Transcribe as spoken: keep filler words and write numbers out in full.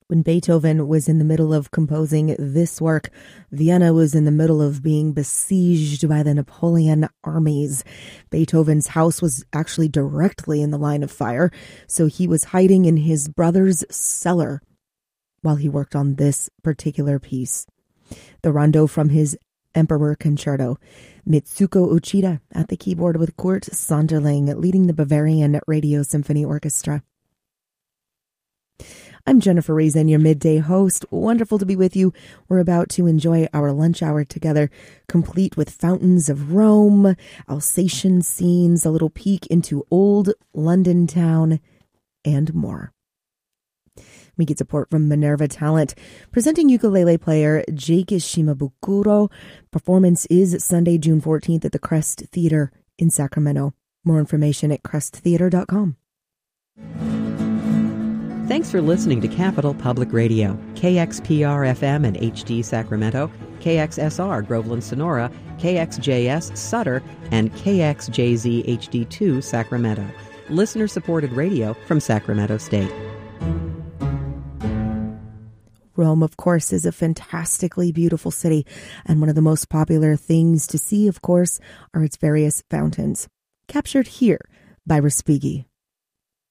When Beethoven was in the middle of composing this work, Vienna was in the middle of being besieged by the Napoleon armies. Beethoven's house was actually directly in the line of fire, so he was hiding in his brother's cellar while he worked on this particular piece. The rondo from his Emperor Concerto. Mitsuko Uchida at the keyboard with Kurt Sonderling leading the Bavarian Radio Symphony Orchestra. I'm Jennifer Reason, your midday host. Wonderful to be with you. We're about to enjoy our lunch hour together, complete with fountains of Rome, Alsatian scenes, a little peek into old London town, and more. We get support from Minerva Talent. Presenting ukulele player Jake Shimabukuro. Performance is Sunday, June fourteenth at the Crest Theater in Sacramento. More information at crest theater dot com. Thanks for listening to Capital Public Radio, K X P R F M and H D Sacramento, K X S R Groveland Sonora, K X J S Sutter, and K X J Z H D two Sacramento. Listener-supported radio from Sacramento State. Rome, of course, is a fantastically beautiful city, and one of the most popular things to see, of course, are its various fountains. Captured here by Respighi.